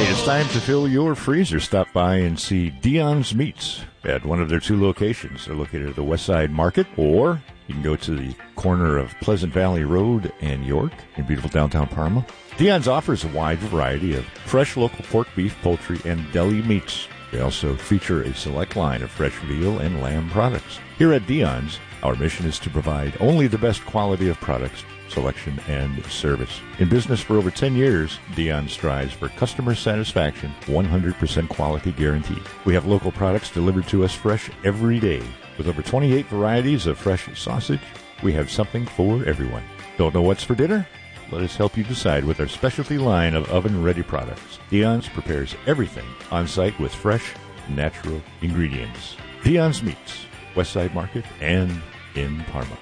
It's time to fill your freezer. Stop by and see Dion's Meats at one of their two locations. They're located at the West Side Market, or you can go to the corner of Pleasant Valley Road and York in beautiful downtown Parma. Dion's offers a wide variety of fresh local pork, beef, poultry, and deli meats. They also feature a select line of fresh veal and lamb products. Here at Dion's, our mission is to provide only the best quality of products, selection, and service. In business for over 10 years, Dion strives for customer satisfaction, 100% quality guarantee. We have local products delivered to us fresh every day. With over 28 varieties of fresh sausage, we have something for everyone. Don't know what's for dinner? Let us help you decide with our specialty line of oven-ready products. Dion's prepares everything on-site with fresh, natural ingredients. Dion's Meats, West Side Market, and in Parma.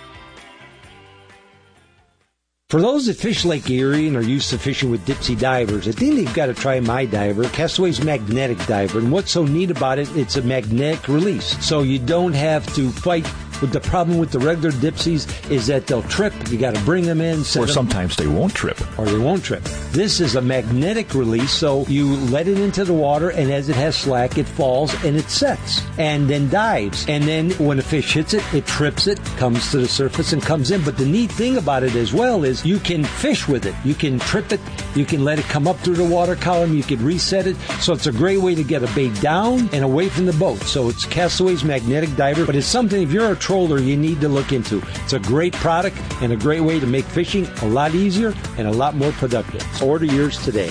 For those that fish Lake Erie and are used to fishing with Dipsy divers, I think they've got to try my diver, Castaway's Magnetic Diver. And what's so neat about it, it's a magnetic release. So you don't have to fight with the problem with the regular Dipsies is that they'll trip. You got to bring them in. Or sometimes they won't trip. Or they won't trip. This is a magnetic release, so you let it into the water, and as it has slack, it falls and it sets and then dives. And then when a fish hits it, it trips it, comes to the surface and comes in. But the neat thing about it as well is you can fish with it. You can trip it. You can let it come up through the water column. You can reset it. So it's a great way to get a bait down and away from the boat. So it's Castaway's Magnetic Diver, but it's something if you're a troller you need to look into. It's a great product and a great way to make fishing a lot easier and a lot more productive. Order yours today.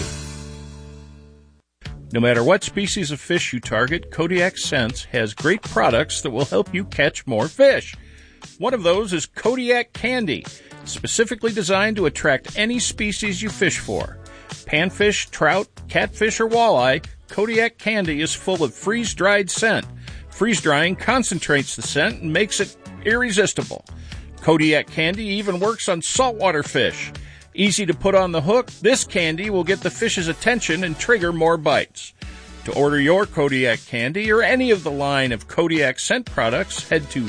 No matter what species of fish you target, Kodiak Scents has great products that will help you catch more fish. One of those is Kodiak Candy, specifically designed to attract any species you fish for. Panfish, trout, catfish, or walleye, Kodiak Candy is full of freeze-dried scent. Freeze-drying concentrates the scent and makes it irresistible. Kodiak Candy even works on saltwater fish. Easy to put on the hook, this candy will get the fish's attention and trigger more bites. To order your Kodiak Candy or any of the line of Kodiak scent products, head to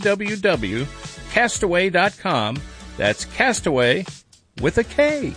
www.castaway.com. That's Castaway with a K.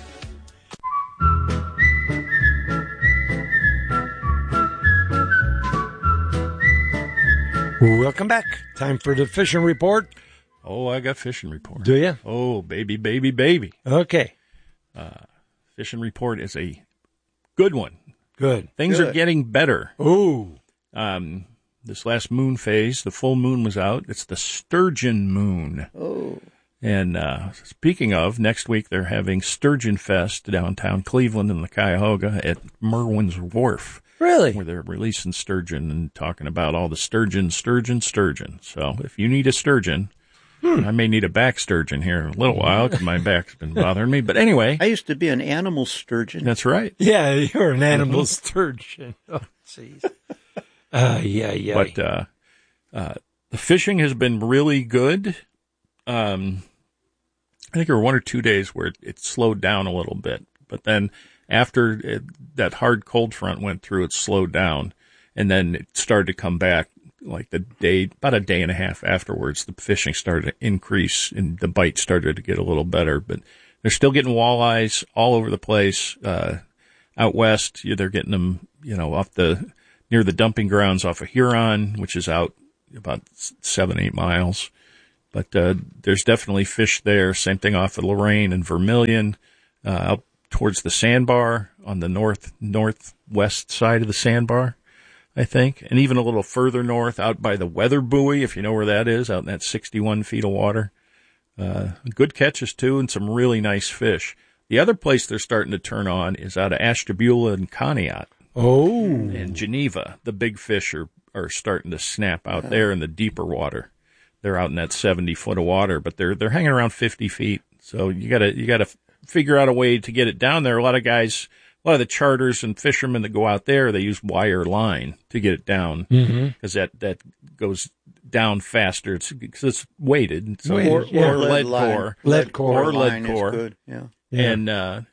Welcome back. Time for the fishing report. Oh, I got fishing report. Do you? Oh, baby, baby, baby. Okay. Fishing report is a good one. Good. Things are getting better. Ooh. This last moon phase, the full moon was out. It's the sturgeon moon. Oh. And speaking of, next week they're having Sturgeon Fest downtown Cleveland in the Cuyahoga at Merwin's Wharf. Really? Where they're releasing sturgeon and talking about all the sturgeon. So if you need a sturgeon, I may need a back sturgeon here in a little while because my back's been bothering me. But anyway. I used to be an animal sturgeon. That's right. Yeah, you're an animal sturgeon. Oh, jeez. Yeah. But the fishing has been really good. I think there were 1 or 2 days where it slowed down a little bit. But then after that hard cold front went through, it slowed down. And then it started to come back like about a day and a half afterwards. The fishing started to increase and the bite started to get a little better. But they're still getting walleyes all over the place. Out west, they're getting them, near the dumping grounds off of Huron, which is out about 7-8 miles. But there's definitely fish there. Same thing off of Lorraine and Vermilion, out towards the sandbar on the northwest side of the sandbar, I think. And even a little further north out by the Weather Buoy, if you know where that is, out in that 61 feet of water. Good catches, too, and some really nice fish. The other place they're starting to turn on is out of Ashtabula and Conneaut. Oh. And Geneva. The big fish are starting to snap out there in the deeper water. They're out in that 70 foot of water, but they're hanging around 50 feet. So you gotta figure out a way to get it down there. A lot of the charters and fishermen that go out there, they use wire line to get it down because that goes down faster. Because it's weighted. So or lead core. Lead core. Or lead core. Good. Yeah. And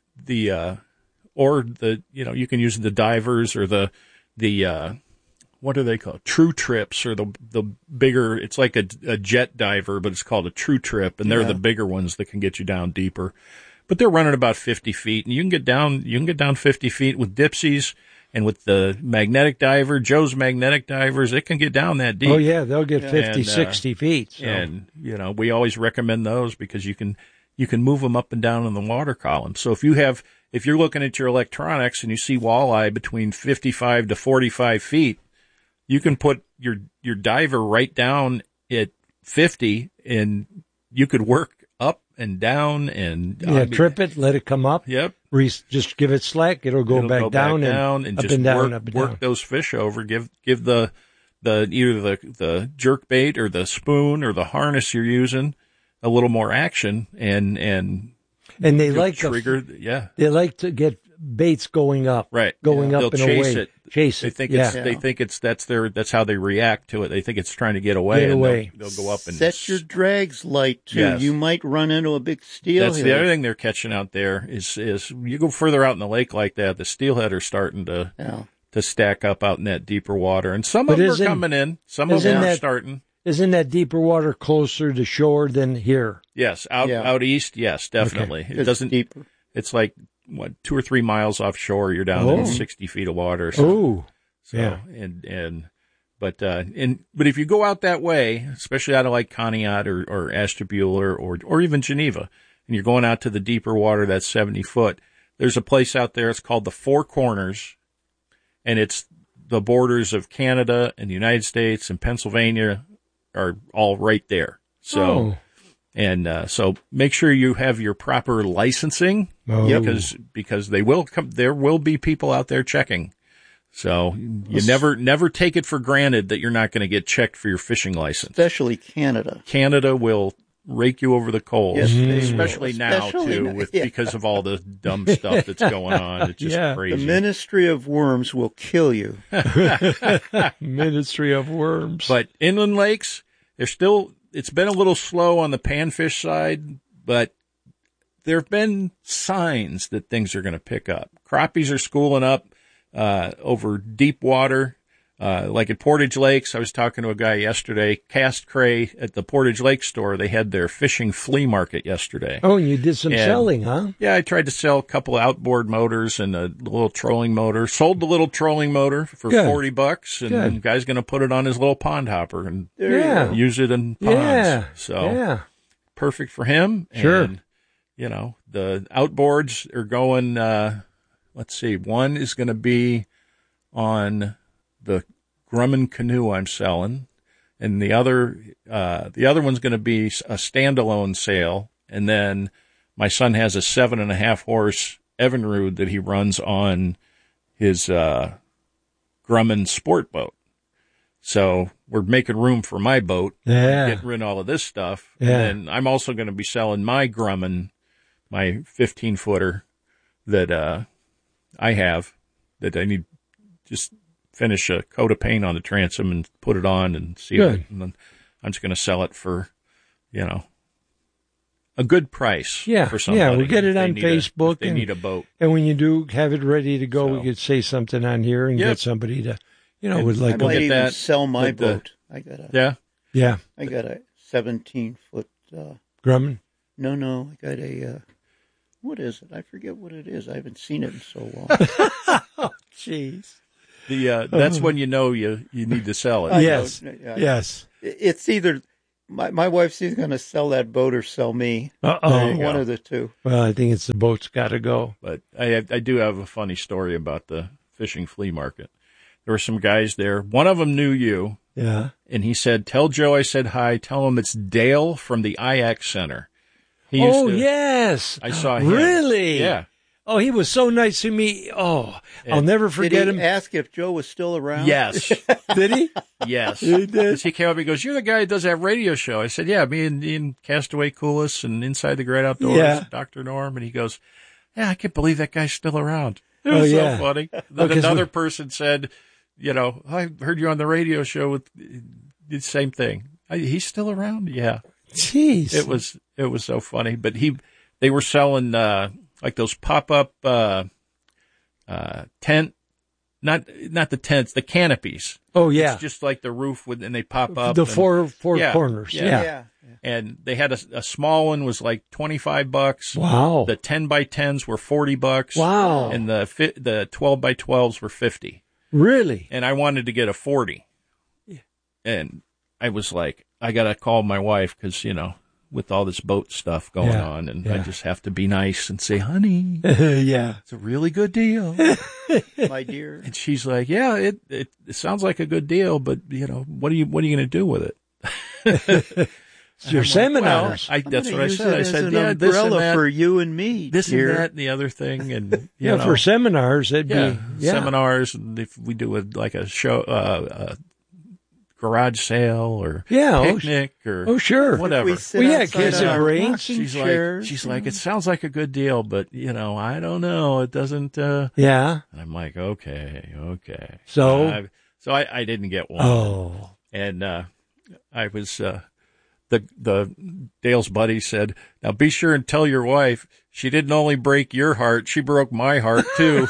you can use the divers or the what are they called? True trips, or the bigger, it's like a jet diver, but it's called a true trip, and they're the bigger ones that can get you down deeper. but they're running about 50 feet, and you can get down 50 feet with dipsies. And with the magnetic diver, Joe's magnetic divers, it can get down that deep. Oh, yeah, they'll get 50, 60 feet. So. And, we always recommend those because you can move them up and down in the water column. So if you're looking at your electronics and you see walleye between 55 to 45 feet, you can put your diver right down at 50 and you could work up and down and trip it, let it come up. Yep. Just give it slack. It'll go back down and up just and down, up and down. Work those fish over. Give the either the jerk bait or the spoon or the harness you're using a little more action and they like trigger. They like to get baits going up, right? Going up They'll and chase away. it. Chase it. They think that's how they react to it. They think it's trying to get away. They'll go up and set your drags light too. Yes. You might run into a big steelhead. That's the other thing they're catching out there is you go further out in the lake like that, the steelhead are starting to stack up out in that deeper water, and some of them are coming in. Some of them are starting. Isn't that deeper water closer to shore than here? Yes, out east. Yes, definitely. Okay. It doesn't. Deeper. It's like 2 or 3 miles offshore. You're down in 60 feet of water. So, oh, yeah. But if you go out that way, especially out of like Conneaut or Ashtabula or even Geneva, and you're going out to the deeper water, that's 70 foot. There's a place out there. It's called the Four Corners, and it's the borders of Canada and the United States and Pennsylvania are all right there. So. So make sure you have your proper licensing because they will come. There will be people out there checking. So you never take it for granted that you're not going to get checked for your fishing license. Especially Canada. Canada will rake you over the coals, yes, especially now too, because of all the dumb stuff that's going on. It's just crazy. The Ministry of Worms will kill you. Ministry of Worms. But inland lakes, it's been a little slow on the panfish side, but there have been signs that things are going to pick up. Crappies are schooling up over deep water, like at Portage Lakes. I was talking to a guy yesterday, Cast Cray at the Portage Lake store. They had their fishing flea market yesterday. Oh, and you did some selling, huh? Yeah, I tried to sell a couple of outboard motors and a little trolling motor. Sold the little trolling motor for $40, and the guy's going to put it on his little pond hopper and use it in ponds. So perfect for him. Sure. And, the outboards are going, let's see, one is going to be on the Grumman canoe I'm selling, and the other one's going to be a standalone sale. And then my son has a 7.5 horse Evinrude that he runs on his Grumman sport boat. So we're making room for my boat, getting rid of all of this stuff. Yeah. And then I'm also going to be selling my Grumman, my 15-footer that I have that I need just finish a coat of paint on the transom and put it on and seal it. And then I'm just going to sell it for, a good price for somebody. Yeah, we'll get it on Facebook. If they need a boat. And when you do have it ready to go, we could say something on here and get somebody to, would like to get that. Sell my boat. I got a I got a 17-foot Grumman. No, I got a what is it? I forget what it is. I haven't seen it in so long. Oh, jeez. That's when you need to sell it. Yes. Yes. It's either my wife's either going to sell that boat or sell me. One of the two. Well, I think it's the boat's got to go. But I do have a funny story about the fishing flea market. There were some guys there. One of them knew you. Yeah. And he said, "Tell Joe I said hi. Tell him it's Dale from the IX Center." Yes. I saw him. Really? Yeah. Oh, he was so nice to me. Oh, I'll never forget him. Did he ask if Joe was still around? Yes. Did he? Yes. He did. He came up and he goes, "You're the guy that does that radio show." I said, "Yeah, me and Castaway Coolest and Inside the Great Outdoors, Dr. Norm." And he goes, "Yeah, I can't believe that guy's still around." It was so funny. Then another person said, "I heard you on the radio show with the same thing. He's still around?" Yeah. Jeez. It was so funny. But they were selling like those pop-up tent, not the tents, the canopies. Oh, yeah. It's just like the roof and they pop up. The four corners. Yeah. And they had a small one was like $25. Wow. The 10x10s were $40. Wow. And the 12x12s were $50. Really? And I wanted to get a 40. Yeah. And I was like, I got to call my wife because, with all this boat stuff going on, and I just have to be nice and say, honey, yeah, it's a really good deal. My dear. And she's like, yeah, it sounds like a good deal, but what are you going to do with it? It's your seminars. Well, that's what I said. I said, an yeah, this and umbrella that, for you and me. this dear. and that, and the other thing, and for seminars, it'd be seminars. And if we do a show, garage sale or picnic or sure, whatever. Kids have rings. She's like, it sounds like a good deal, but I don't know. It doesn't. Yeah. And I'm like, okay. So I didn't get one. Oh. And I was the Dale's buddy said, now be sure and tell your wife she didn't only break your heart, she broke my heart too.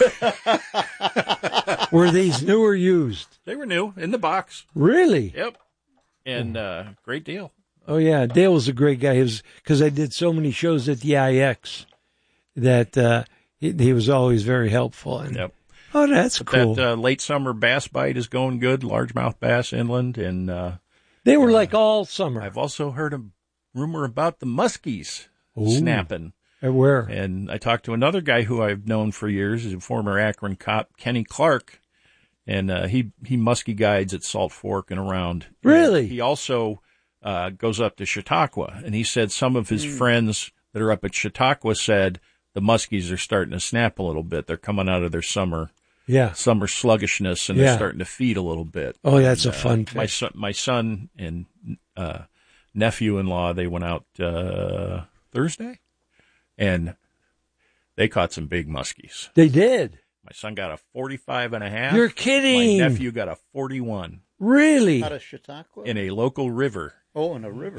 Were these new or used? They were new in the box. Really? Yep. And great deal. Oh yeah, Dale was a great guy. Because I did so many shows at the IX that he was always very helpful. And, yep. Oh, that's cool. That late summer bass bite is going good, largemouth bass inland, and they were like all summer. I've also heard a rumor about the muskies snapping. Where? And I talked to another guy who I've known for years, he's a former Akron cop, Kenny Clark, and he muskie guides at Salt Fork and around. Really? And he also goes up to Chautauqua, and he said some of his friends that are up at Chautauqua said the muskies are starting to snap a little bit. They're coming out of their summer sluggishness, and they're starting to feed a little bit. Oh, that's a fun fish. My son and nephew-in-law, they went out Thursday, and they caught some big muskies. They did? My son got a 45.5. You're kidding. My nephew got a 41. Really? Out of Chautauqua? In a local river. Oh, in a river.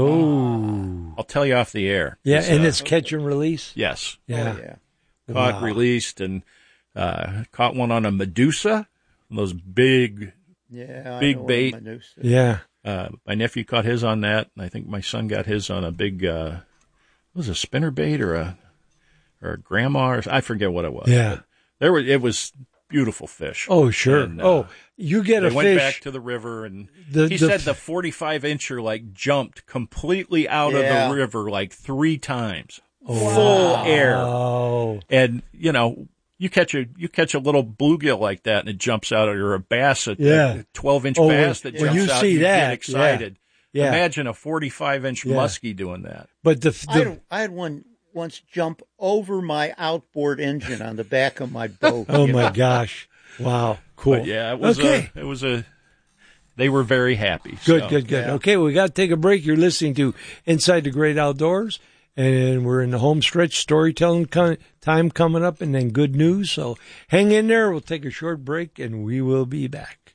Oh. I'll tell you off the air. Yeah, and it's catch and release? Yes. Yeah. Oh, yeah. Caught, released, and caught one on a Medusa, those big bait. Yeah. My nephew caught his on that, and I think my son got his on a big, was it a spinner bait or a grandma, or I forget what it was. Yeah. It was beautiful fish. Oh, sure. And, you get a fish. They went back to the river, and he said the 45-incher jumped completely out of the river 3 times. Full air. Oh. And, you catch a little bluegill like that, and it jumps out, or a bass, a 12-inch bass that jumps out, you get excited. Yeah. Imagine a 45-inch muskie doing that. But I had one once jump over my outboard engine on the back of my boat. Oh my gosh! Wow, cool. But yeah, it was they were very happy. Good. Yeah. Okay, we got to take a break. You're listening to Inside the Great Outdoors, and we're in the home stretch, storytelling time coming up, and then good news. So hang in there. We'll take a short break, and we will be back.